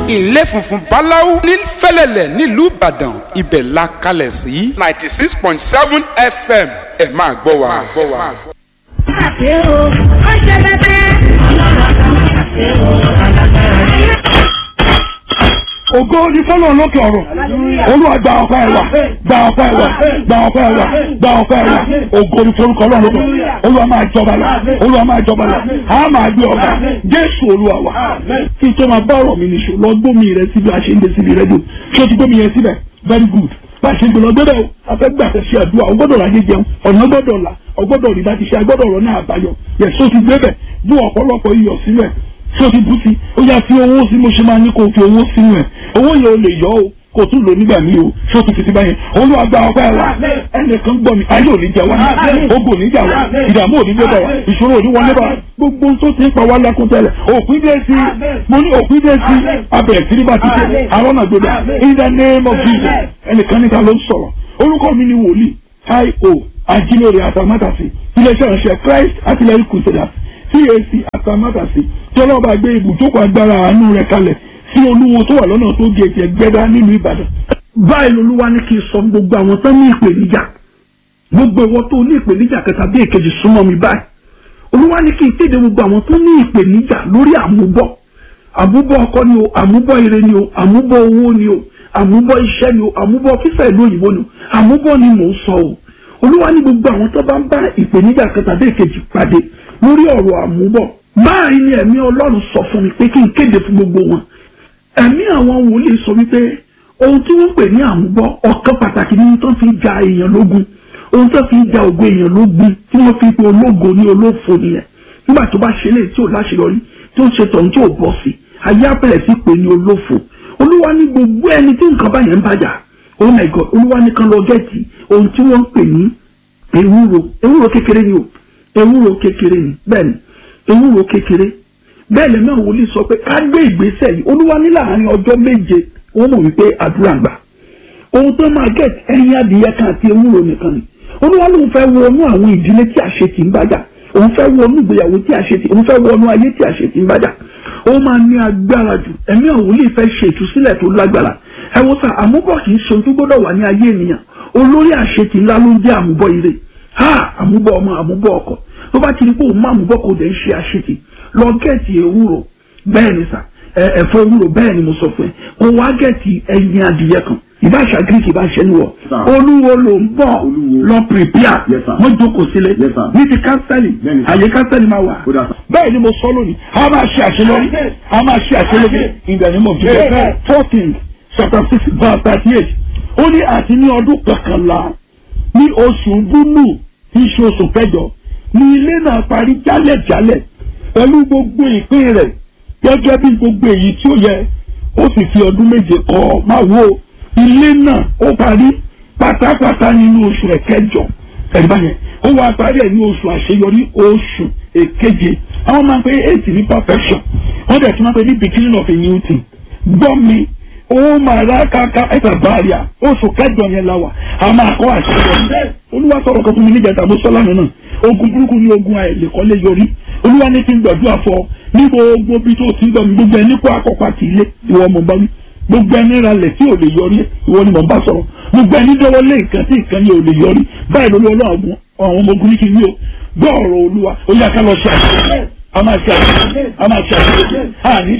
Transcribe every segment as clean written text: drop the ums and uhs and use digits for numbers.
ilé funfun báláú ní fẹ́lẹ́lẹ̀ nílùú ìbàdàn ibẹ̀ la kalẹ̀ sí 96.7 FM ẹ máa gbọ́ wa. àti o ó ṣe bẹ́ẹ̀ ọlọ́run àti o alágbára ni. ògo ni fọlọ́ lókè ọ̀rọ̀ olúwa gba ọpẹ́ ẹ̀wà gba ọpẹ́ ẹ̀wà gba ọpẹ́ ẹ̀wà gba ọpẹ́ ẹ̀wà ògo ni forúkọ ọlọ́run lókè olúwa máa jọba lọ olúwa máa jọba lọ a máa gbé ọba jésù olúwa wa kí n tó máa bá ọ̀rọ̀ mi nìṣó lọ gbómi rẹ síbi àṣeyìndé síbi rẹ́díò ṣé o ti gbómi yẹn síbẹ̀ very good bá a ṣe ń gbé lọ gbọ́dọ̀ afẹ́gbà àtẹ̀ṣe àdúrà ọgbọ́dọ̀ ráyé jẹun ọ̀nà gbọ́dọ̀ là ọgbọ́dọ̀ rí bá ti ṣe agbọ́dọ̀ ọ̀rọ̀ náà àbáyọ yẹ so ti gbé bẹ̀ bú ọ̀pọ̀lọpọ̀ iyọ̀ sílẹ̀ so ti bú sí ó yá fi owó sí mo ṣe máa ní kó fi owó sínú ẹ̀ owó yẹn ò lè yọ o kò tún lò nígbà míì o so ti fi ti báyẹn olúwa gba ọpẹ́ wa ẹnìkan gbọ́ mi ayé ò ní jẹ wá ogun ò ní jà wá ìdààmú ò ní gbé bá wa ìṣòro ò ní wọlé bá wa gbogbo tó ti ń pa wá lákún tẹ́lẹ̀ òpin dé sí mo ní òpin dé sí abẹ̀rẹ̀ sí ní bá ti ṣe àwọn náà gbé bá in the name of Jesus ẹnìkan níta ló ń sọ̀rọ̀ orúkọ mi ni wòlíì io ajílóore àtàmátàsí iléeṣẹ́ ìránṣẹ́ Christ Artillery Crusaders CAC àtàmátàsí tí ọlọ́ba gbé ibùjókòó agbára àánú rẹ̀ kalẹ̀ sí olúwo tó wà lọ́nà tó gèèjì ẹgbẹ́dá nílùú Ìbàdàn. báyìí lolúwa ní kí n sọ gbogbo àwọn tó ní ìpèníjà gbogbo ìwọ tó ní ìpèníjà kẹta bí èkejì súnmọ́ mi báyìí olúwa ní kí n kéde gbogbo àwọn tó ní ìpèníjà lórí àmúbọ̀ ọkọ ni o àmúbọ̀ ire ni o àmúbọ̀ owó ni o àmúbọ̀ iṣẹ́ ni o àmúbọ̀ fífẹ́ ìlú òyìnbó ni o àmúbọ̀ ni mò ń sọ o olúwa ní gbogbo àwọn tó bá ń bá ìpèníjà kẹta bí èkejì pàdé lórí ọ̀rọ̀ àmúbọ̀ báyìí ni ẹ̀mí Ọlọ́run sọ fún mi pé kí n kéde fún gbogbo wọn ẹ̀mí àwọn wòlíì sọ wípé ohun tí wọ́n pè ní àmúbọ̀ ọ̀kan pàtàkì ní tó fi ja èèyàn lógun ohun tó fi ja ògo èèyàn lógun tí wọ́n fi pe ológo ní olófo nìyẹn nígbà tó bá ṣe léyìí tí ò láṣeyọrí tí ó ṣe tọ̀hún tí ò bọ́ sí ayé abẹ́rẹ́ sí pé ní olófo olúwa ní gbogbo ẹni tí nǹkan báyẹn ń bàjá oh my God olúwa ní kan lọ gẹ́ẹ̀tì ohun tí wọ́n pè ní ewúro kékeré ni o ewúro kékeré ni bẹ́ẹ̀ ni ewúro kékeré bẹ́ẹ̀ lẹ́mọ̀ wòlíì sọ pé ká gbé ìgbésẹ̀ yìí olúwa ní láàrin ọjọ́ 7 wọ́n mọ̀ wípé àdúrà ń gbà ohun tó máa gẹ̀t ẹyin adìyẹ kan àti ewúro nìkan ni olúwa lóun fẹ́ wọnú àwọn ìdílé tí àṣetì ń bàjá òun fẹ́ wọnú ìgbéyàwó tí àṣetì òun fẹ́ wọnú ayé tí àṣetì ń bàjá ó máa ní agbára jù ẹ̀mí wòlíì fẹ́ ṣe ìtúsílẹ̀ tó lágbára ẹ wo sá àmúbọ̀ kì í ṣe ohun tó gbọ́dọ̀ wà ní ayé ènìyàn olórí àṣetì ńlá ló ń jẹ́ àmúbọ̀ ire àmúbọ̀ ọmọ àmúbọ̀ ọkọ tó bá ti rí pé òun má àmúbọ̀ kò dẹ̀ ń ṣe àṣetì lọ gẹ̀ẹ́tì ewúro bẹ́ẹ̀ ni sà ẹ̀fọ́ ewúro bẹ́ẹ̀ ni mo sọ fún ẹ kó wá gẹ̀ẹ́tì ẹyin adìyẹ kan ìbáṣà greek ìbáṣẹ ni wọ olúwo ló ń bọ̀ lọ prepare wọ́n jókòó sílẹ̀ ní ti kánsẹ́lì àyè kánsẹ́lì máa wà bẹ́ẹ̀ ni mo sọ lónìí a máa ṣe àṣeyọrí in the name of Jesus 14 chapter 6 verse 38 ó ní àti ní ọdún kọkànlá ní oṣù búlù tí í ṣe oṣù kẹjọ ní ilé náà parí jálẹ̀jálẹ̀ pẹ̀lú gbogbo ìpín rẹ̀ gẹ́gẹ́ bí gbogbo èyí tí ó yẹ ó sì fi ọdún 7 kọ́ máa wo ilé náà ó parí pátápátá nínú oṣù ẹ̀kẹjọ ẹ̀rí báyẹn ó wá parí ẹ̀ ní oṣù àṣeyọrí oṣù èkeje àwọn máa ń pè 8 ní perfection wọ́n dẹ̀ tún máa ń pè ní beginning of a new thing gbọ́ mi ó máa rà káká ẹ̀fẹ̀ báàríà oṣù kẹjọ yẹn la wà a máa kọ́ àṣeyọrí olúwa sọ̀rọ̀ kan fún mi níjẹta bó sọ́lá nínú ogun burúkú ní ogun àìlèkọ́lé yọrí olúwa ní kí n gbàdúrà fọ ní gbogbo bí tó ti ń gbọ́ mi gbogbo ẹni kó àkọ́kọ́ àti ilé ìwọ mọ̀ bá mi gbogbo ẹni ralẹ̀ tí ò lè yọrí ìwọ ni mò ń bá sọ̀rọ̀ gbogbo ẹni dọ́wọ́ lé nǹkan tí nǹkan ni ò lè yọrí báyìí lórí ọlọ́run àwọn ọmọ ogun ní kí n yí o gbọ́ ọ̀rọ̀ olúwa ó yá ká lọ ṣe àṣeyọrí a máa ṣe àṣeyọrí àní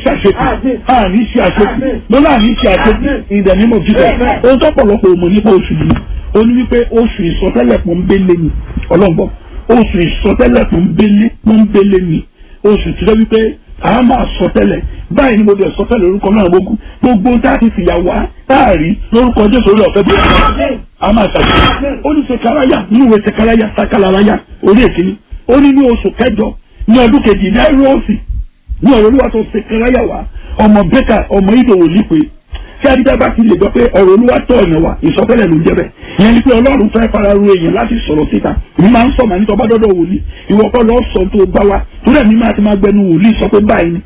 ṣe àṣeyọrí lọ́la àní ṣe àṣeyọrí in the name of Jesus ohun tó pọ̀lọpọ̀ òmò nípa oṣù yìí ó ní wípé oṣù ìsọtẹ́lẹ̀ pọ́nbélé ni ọlọ́gbọ́n oṣù ìsọtẹ́lẹ̀ pọ́nbélé ni oṣù tí wọ́n wípé a máa sọtẹ́lẹ̀ báyìí ni mo dẹ̀ sọtẹ́lẹ̀ orúkọ náà gbogbo tá a ti fìyà wá táàrí lórúkọ Jésù orí ọ̀fẹ́ bí a máa ṣàṣeyọrí ó ní Sekaraya nínú ìwé Sekaraya Sakalaraya orí èkìní ó ní oṣù kẹjọ ní ọdún kejì ní ẹrọ́ọ̀sì ní ọ̀rọ̀ olúwa tó Sekaraya wá ọmọ bẹ́kà ọmọ ìdòwò lípe tí adídá bá ti lè gbọ́ pé ọ̀rọ̀ olúwa tọ̀ ọ̀yàn wá ìsọtẹ́lẹ̀ ló ń jẹ́ bẹ́ẹ̀ ìyẹn ni pé ọlọ́run fẹ́ fara ro èèyàn láti sọ̀rọ̀ síta èmi máa ń sọ màá ní tọ́ bá dọ́dọ̀ wòlíì ìwọ kọ́ lọ́ọ́ sọ tó bá wa torí ẹ̀mí máa ti máa gbẹnu wòlíì sọ pé báyìí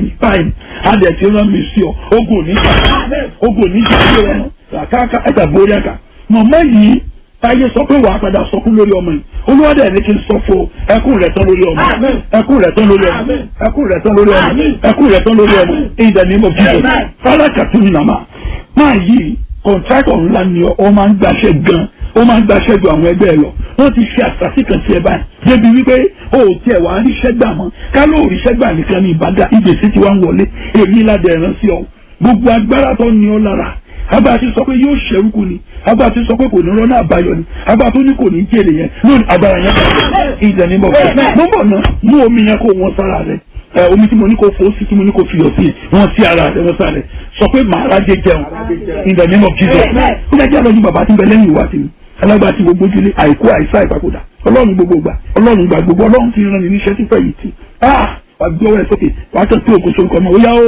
adẹ̀ ti rán mi sí ọ ogun ò ní jà rẹ̀ ràkàkà ẹ̀ta borí àkà mọ̀mọ́ yìí táyé sọ pé wàá padà sọkún lórí ọmọ yìí olúwa dẹ̀ ní kí n sọ fún ẹkún rẹ̀ tán lórí ọmọ ẹkún rẹ̀ tán lórí ọmọ ẹkún rẹ̀ tán lórí ọmọ ẹkún rẹ̀ tán lórí ọmọ in the name of Jesus fálákàtú ni nàmá máa yí kọ̀ǹtrákọ̀ ńlá ni ọ máa ń gbàṣẹ gan ó máa ń gbàṣẹ ju àwọn ẹgbẹ́ ẹ lọ wọ́n ti ṣe àṣàṣì kan sí ẹ báyìí débi wípé o ò tiẹ̀ wá ríṣẹ́ gbà mọ́ ká ló ríṣẹ́ gbà nìkan ní ìbàdàn ìgbésí ti wá ń wọlé èmi ládẹ ẹ̀rán sí ọ gbogbo agbára tó ní ọ lára agbára ti sọ pé yóò ṣẹ́rúkú ni agbára ti sọ pé kò ní rọ́nà àbáyọ ni agbára tó ní kò ní jèrè yẹn lónìí agbára yẹn bá ìdẹ̀ni mọ̀ fún mi mo bọ̀ náà mú omi yẹn kó wọn sára rẹ omi tí mo ní kó fò sí tí mo ní kó fi yọ sí wọn sí ara rẹ wọn sára rẹ sọ pé màá rájẹ jẹun in the name of Jesus ó jẹ́ jẹ́ lọ́dún bàbá tí ń bẹ lẹ́yìn ìwà tìmí alágbá tí gbogbo ojúlé àìkú àìsá ìpapòdà ọlọ́run gbogbo gbà ọlọ́run gbà gbogbo ọlọ́run ti rán ní níṣẹ́ tí fẹ́ yìí tì wà gbé ọwọ́ ẹ̀ sókè wà á tẹ̀ tí òkú sórúkọ náà ó yá ó.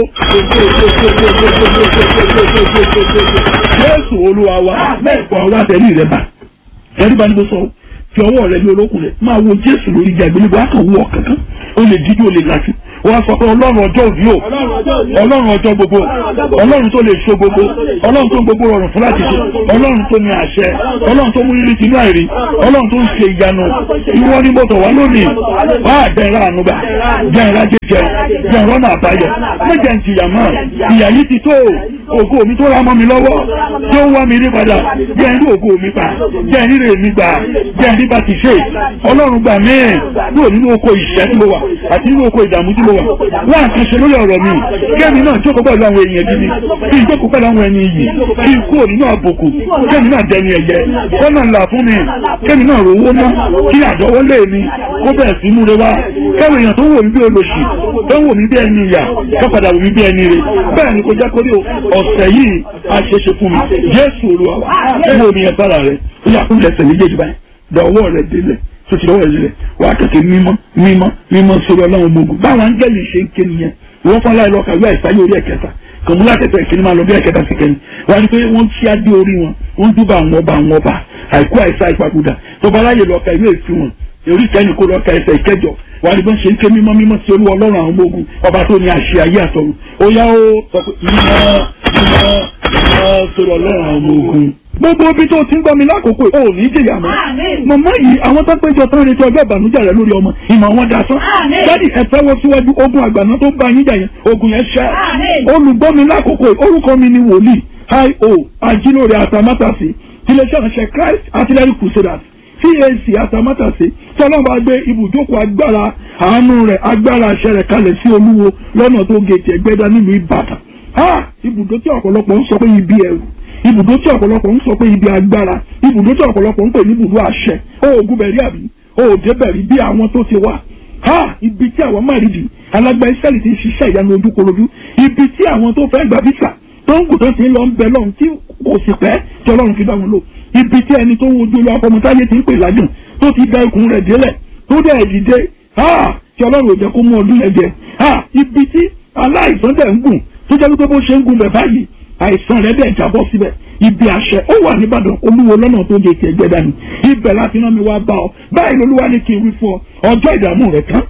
Jésù olúwa wa wà wá tẹ̀lé rẹ̀ bá ẹ̀rí bá ní bó sọ fi ọwọ́ rẹ̀ ní olókùn rẹ̀ máa wo Jésù lórí ìjà ìgbélébọ̀ á kàn wọ kankan ó lè dídú ó lè làjú wọ́n sọ pé ọlọ́run ọjọ́ òbí o ọlọ́run ọjọ́ gbogbo ọlọ́run tó lè so gbogbo ọlọ́run tó ń gbogbo rọrùn fún láti ṣe ọlọ́run tó ní àṣẹ ọlọ́run tó mú rírí tinú àìrí ọlọ́run tó ń ṣe ìyanu ìwọ ní mọ́tò wá lónìí wá àjẹrà ànúgbà jẹrà jẹjẹ jẹrọ náà àbáyọ méjẹ ń tìyà mọ́ ìyà yìí ti tó ògo mi tó ra mọ́ mi lọ́wọ́ tí ó ń wá mi rí padà jẹ́ ń rí ògo mi pa jẹ́ ń rí rè mi gbà jẹ́ ń rí bá ti ṣe ọlọ́run gbà mí kúrò nínú oko ìṣẹ́ tí mo wà àti nínú oko ìdààmú tí mo wà wọ́n àkànṣe lórí ọ̀rọ̀ mi kẹ́mi náà jókòó pẹ̀lú àwọn èèyàn gidi kí n jókòó pẹ̀lú àwọn ẹni iyì kí n kúrò nínú àbùkù kẹ́mi náà dẹni ẹ̀yẹ kọ́nà ńlá fún mi kẹ́mi náà rówó ná kí àdọ́wọ́lé mi kó bẹ̀rẹ̀ sí múre wá kẹ́mi èèyàn tó wò mí bí olóṣì tó wò mí bí ẹni ìyà tó padà wò mí bí ẹni rè bẹ́ẹ̀ ni kò jẹ́ kórè ọ̀sẹ̀ yìí a ṣeṣe fún mi Jésù Olúwa wa mo ní ẹ̀bára rẹ̀ ó yà kúlẹ̀ ẹsẹ̀ méjèèjì báyìí dọ̀wọ́ rẹ̀ délẹ̀ tó ti lọ́wọ́ ìlẹ̀ wà á kẹ̀kẹ́ mímọ́ sórí ọlọ́run gbogbo báwọn áńgẹ́lì ṣe ń ké nìyẹn wọ́n fọ́n láì lọ́ọ́ kàwé àìsáyé orí ẹ̀kẹta kàmúlá kẹta ìkíní máa lọ bí ẹ̀kẹta sí kẹ́ni wọ́n á ní pé wọ́n ṣí adé orí wọn wọ́n dúbà àwọn ọba àìkú àìsá ìpapòdà tọba aláyè lọ́ọ́ ka ìwé èsì wọn orí kẹ́ni kó lọ́ọ́ ka ẹsẹ̀ ìkẹjọ wọ́n á ní bọ́n ṣe ń ké mímọ́ sí olúwa ọlọ́run àwọn ọmọ ogun ọba tó ní àṣẹ ayé àtọ̀run ó yá ó sọ pé mímọ́ sórí ọlọ́run àwọn ọmọ ogun gbogbo ibi tó ti ń gbọ́ mi lákòókò ò ní jìyà mọ́ màmá yìí àwọn tó péjọ tán retí ọjọ́ ìbànújẹ́ rẹ lórí ọmọ ìmọ̀ wọn dá sán dádì ẹ̀fẹ́ wọ síwájú ogun àgbàná tó bá yín jà yẹn ogun yẹn ṣẹ́ olùgbọ́ mi lákòókò orúkọ mi ni wòlíì I.O. Ajílóore Atamátàsé tiléeṣẹ́ ìránṣẹ́ Christ Artillery Crusaders CAC Atamátàsé tọ́lọ́mọ gbé ibùjókòó agbára àánú rẹ̀ agbára àṣẹ rẹ̀ kalẹ̀ sí olúwo lọ́nà tó gèètì Ẹgbẹ́dá nílùú Ìbàdàn ibùdó tí ọ̀pọ̀lọpọ̀ ń sọ pé ibi ẹ̀rù ibùdó tí ọ̀pọ̀lọpọ̀ ń sọ pé ibi agbára ibùdó tí ọ̀pọ̀lọpọ̀ ń pè ní ibùdó àṣẹ oògùn bẹ̀rí àbí òòdè bẹ̀rí bí àwọn tó ti wà ibi tí àwọn márìdì alágbá Ísírẹ́lì ti ń ṣiṣẹ́ ìyanu ojúkorojú ibi tí àwọn tó fẹ́ gba visa tó ń kù tó ti ń lọ ń bẹ lọ́run tí kò sì pẹ́ tí Ọlọ́run fi bá wọn lò ibi tí ẹni tó ń wojú lọ afọmọtáyé ti ń pè lájùn tó ti da ikùn rẹ̀ délẹ̀ tó dẹ̀ dìde tí Ọlọ́run ò jẹ́ kó mú ọdún yẹn jẹ ibi tí aláìsàn dẹ̀ ń gùn tó jẹ́ wípé bó ṣe ń gùn bẹ̀ báyìí àìsàn rẹ̀ dẹ̀ jábọ́ síbẹ̀ ibi àṣẹ ó wà nìbàdàn olúwo lọ́nà tó jẹ ti Ẹgbẹ́dá ni ibẹ̀ láti rán mi wá bá ọ báyìí lolúwa ní kí n wí fún ọ ọjọ́ ìdààmú rẹ̀ tán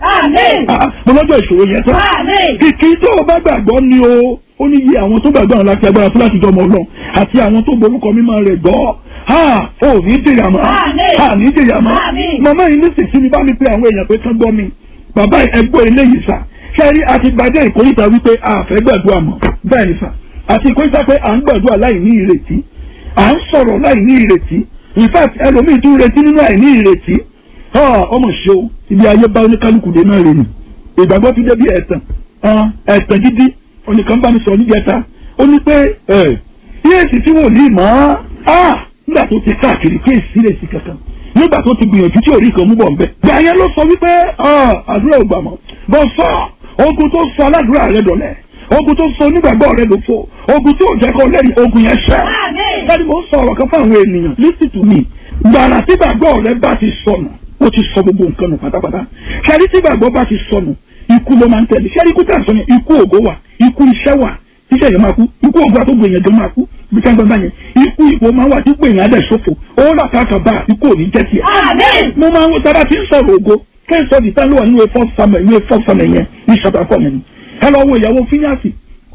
mo lọ́jọ́ ìṣòro yẹn tán kìkì tó o bá gbàgbọ́ ni ó ní iye àwọn tó gbàgbọ́ àwọn láti agbára fún láti jọmọ Ọlọ́run àti àwọn tó borúkọ mímọ́ rẹ̀ gbọ́ ó ní jìyà mọ́ ní jìyà mọ́ màmá yìí nísinsìnyí bá mi pe àwọn èèyàn pé kán gbọ́ mi bàbá ẹgbọ́ eléyìí sà ṣẹ́rí àti gbadé ìkórìtà wípé àfẹ́ gbàdúrà mọ́ bẹ́ẹ̀ ni sà àti ìkórìtà pé à ń gbàdúrà láì ní ìrètí à ń sọ̀rọ̀ láì ní ìrètí in fact ẹlòmíì tún retí nínú àìní ìrètí ọmọ ṣe o ibi ayé bá oníkálukú dé náà rè ní ìgbàgbọ́ ti dé bí ẹ̀tàn gidi oníkan bá mi sọ níjẹta ó ní pé yéèsì tí wò ní mọ́ nígbà tó ti káàkiri kí èsì lè sí kankan nígbà tó ti gbìyànjú tí orí kan mú bọ̀ nbẹ. gbà yẹn ló sọ wípé àdúrà ò gbà mọ́ bọ́ sọ ogun tó sọ aládùúrà rẹ dọ̀lẹ́ ogun tó sọ onígbàgbọ́ rẹ ló fò ogun tí ò jẹ́ kó lẹ́rìí ogun yẹn ṣẹ́. dájú mo ń sọ ọ̀rọ̀ kan fún àwọn ènìyàn listen to me gbàrà tí gbàgbọ́ rẹ bá ti sọnù ó ti sọ gbogbo nǹkan nù pátápátá ṣẹ́rí tí gbàgbọ́ bá ti sọnù ikú ló máa ń tẹ̀lé ṣẹ́rí ikú tà sọ yẹn ikú ògo wà ikú iṣẹ́ wà tíṣẹ́ yẹn máa kú ikú ògo àtọ́gbò yẹn gan máa kú bí káńgbọ́n bá yẹn ikú ìpò máa wà tí gbèyàn adẹ̀ ṣòfò ó rà káàkà bá ikú ò ní jẹ́ tiẹ̀. mo máa ń sábà tí ń sọ̀rọ̀ ògo kẹ́sọ̀ ní tán ló wà nínú efọ́ sàmẹ̀ yẹn ní ṣàtàkọ́ mi ni ẹ lọ wo ìyàwó fínyàsì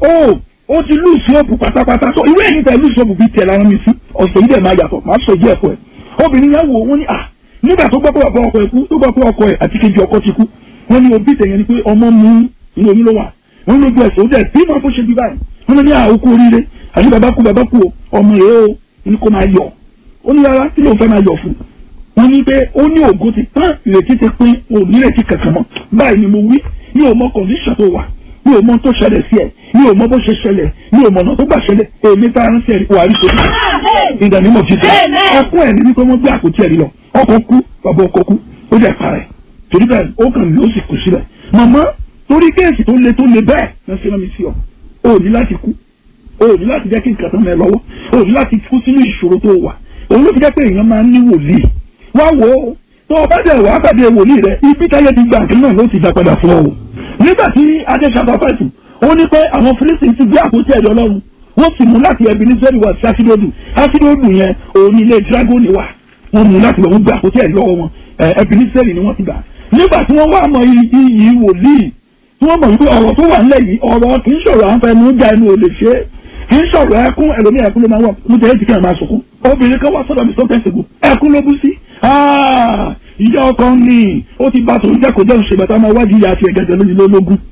ó ti lùsì òpù pátápátá tó ìwé ẹ̀yìn tẹ̀ lùsì òpù bíi tiẹ̀ lára mi sí ọ̀sẹ̀ yìí dẹ̀ máa yàtọ̀ máa sọ ìdí ẹ̀kọ́ ẹ̀ obìnrin yẹn wò wọ́n ní nígbà tó gbọ́ pé bàbá ọkọ ẹ̀ kú tó gbọ́ pé ọkọ ẹ̀ àti kejì ọkọ ti kú wọ́n ní òbí tẹ̀yẹ ni pé ọmọ mú inú oyún ló wà wọ́n ní ojú ẹ̀sẹ̀ ó dẹ̀ bí wọ́n kó ṣe bí báyìí wọ́n ní àwòkú oríire àti bàbá kú ọmọ rẹ̀ ó ní kó máa yọ̀ ó ní rárá tí ló fẹ́ máa yọ̀ fún wọ́n ní pé ó ní ògo ti tán ìrètí ti pín òní ìrètí kankan mọ́ báyìí ni mo wí ní o mọ condition tó wà ní o mọ tó ṣẹlẹ̀ sí ẹ ní o mọ bó ṣe ṣẹlẹ̀ ní o mọ ọ̀nà tó gbà ṣẹlẹ̀ èmi tá a rántí ẹ̀rí wà á rí sórí ìdánimọ̀ jíjẹ ọkùn ẹ̀ ní wípé wọ́n gbé àpótí ẹ̀rí lọ ọkọ̀ kú bàbá ọkọ̀ kú ó jẹ́ parẹ́ torí bẹ́ẹ̀ ó kàn mí ó sì kù sílẹ̀ màmá torí kéèsì tó le bẹ́ẹ̀ lọ sí ọmọ mi sí ọ ò ní láti kú ò ní láti jẹ́ kí nǹkan tó mẹ́ lọ́wọ́ ò ní láti kú sínú ìṣòro tó wà òun ló fi jẹ́ pé èèyàn máa ń ní wòlíì wá wò ó tó o bá dẹ̀ wá pàdé wòlíì rẹ ibi táyé ti gbà náà ló ti dá padà fún ọ. nígbà tí adéṣàbà fẹ̀sù ó ní pé àwọn Fílísítì ti gbé àpótí ẹ̀rí Ọlọ́run wọ́n sì mú láti Ebeneseri wá sí Aṣídódù yẹn òun ní ilé Dragoni wà wọ́n mú láti lọ́wọ́ gbé àpótí ẹ̀rí lọ́wọ́ wọn Ebeneseri ni wọ́n ti gbà. nígbà tí wọ́n wá mọ iyì wòlíì tí wọ́n mọ̀ wípé ọ̀rọ̀ tó wà nílẹ̀ yìí ọ̀rọ̀ kì í ṣòro à ń fẹ́ mú já ẹnu ò lè ṣe é kì í ṣọ̀rọ̀ ẹkún ẹlòmíì ẹkún ló máa wà mo jẹ́ ìdíkẹ́ máa sọkún obìnrin kan wá sọ́dọ̀ mi sọ́kẹ́sìgò ẹkún ló bú sí ìyá ọkọ ni ó ti bá tòun jẹ́ kó jẹ́ òṣèlú àti ọmọ iwájú ìyá àti ẹ̀gẹ́gẹ́ lónìí lólógún